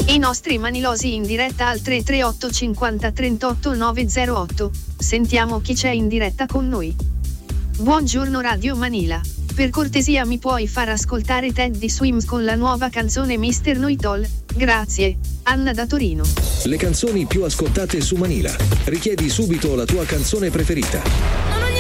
I nostri manilosi in diretta al 338 50 38 908. Sentiamo chi c'è in diretta con noi. Buongiorno Radio Manila. Per cortesia mi puoi far ascoltare Teddy Swims con la nuova canzone Mr. Know-It-All? Grazie. Anna da Torino. Le canzoni più ascoltate su Manila. Richiedi subito la tua canzone preferita.